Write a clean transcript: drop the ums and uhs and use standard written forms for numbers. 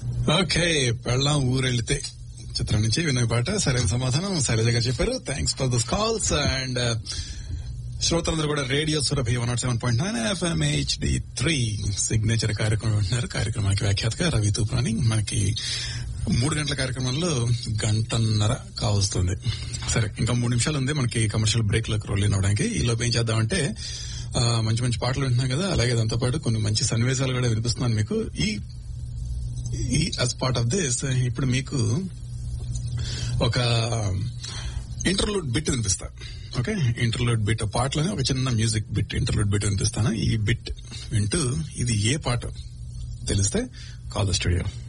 Okay, పెళ్ళాం ఊరెళ్తే చిత్రం నుంచి వినే పాట. సరైన సమాధానం శైలజ గారు చెప్పారు. Thanks for this calls. And శ్రోతలందరూ కూడా radio Surabhi 107.9 FM HD3 signature కార్యక్రమం ఉంటున్నారు. కార్యక్రమానికి వ్యాఖ్యాతగా రవి తూప్రాని. మనకి 3 గంటల కార్యక్రమంలో గంటన్నర కావస్తుంది. సరే, ఇంకా 3 నిమిషాలు ఉంది మనకి కమర్షియల్ బ్రేక్ లోకి రోల్ అవడానికి. ఈ లోపు ఏం చేద్దామంటే మంచి మంచి పాటలు వింటున్నాం కదా, అలాగే దాంతో పాటు కొన్ని మంచి సన్నివేశాలు కూడా వినిపిస్తున్నాను మీకు. ఈ as part of this ఇప్పుడు మీకు ఒక ఇంటర్లూడ్ బిట్ వినిపిస్తా. ఓకే, ఇంటర్లూడ్ బిట్ పాటలోనే ఒక చిన్న మ్యూజిక్ బిట్, ఇంటర్లూడ్ బిట్ వినిపిస్తాను. ఈ బిట్ వింటూ ఇది ఏ పాట తెలిస్తే కాల్ ద స్టూడియో.